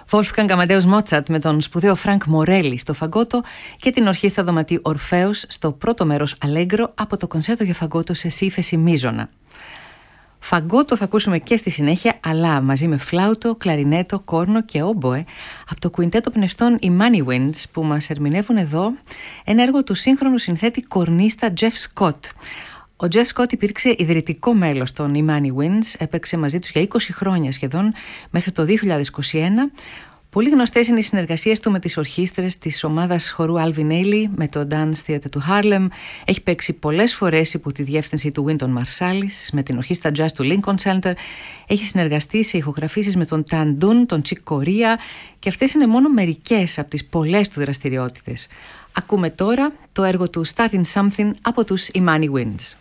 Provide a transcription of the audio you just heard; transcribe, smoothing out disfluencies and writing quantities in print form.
Wolfgang Amadeus Mozart με τον σπουδαίο Φρανκ Μορέλι στο φαγκότο και την ορχήστρα δωματίου Ορφέους στο πρώτο μέρος Αλέγκρο από το κονσέρτο για φαγκότο σε σι ύφεση μείζωνα. Φαγκότο θα ακούσουμε και στη συνέχεια, αλλά μαζί με φλάουτο, κλαρινέτο, κόρνο και όμποε από το κουιντέτο πνευστών οι Money Winds, που μας ερμηνεύουν εδώ ένα έργο του σύγχρονου συνθέτη κορνίστα Jeff Scott. Ο Jeff Scott υπήρξε ιδρυτικό μέλος των Money Winds, έπαιξε μαζί τους για 20 χρόνια σχεδόν μέχρι το 2021. Πολύ γνωστές είναι οι συνεργασίες του με τις ορχήστρες της ομάδας χορού Alvin Ailey, με το Dance Theatre του Harlem. Έχει παίξει πολλές φορές υπό τη διεύθυνση του Wynton Marsalis, με την ορχήστρα Jazz του Lincoln Center. Έχει συνεργαστεί σε ηχογραφήσεις με τον Tan Dun, τον Chick Corea, και αυτές είναι μόνο μερικές από τις πολλές του δραστηριότητες. Ακούμε τώρα το έργο του Starting Something από τους Money Winds.